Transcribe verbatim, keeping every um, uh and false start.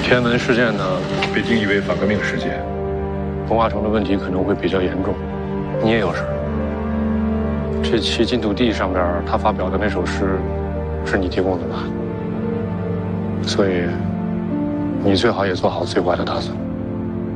天安门事件呢， 北京以为反革命事件， 文化城的问题可能会比较严重。你也有事。这期净土地上边他发表的那首诗，是你提供的吧？所以，你最好也做好最坏的打算。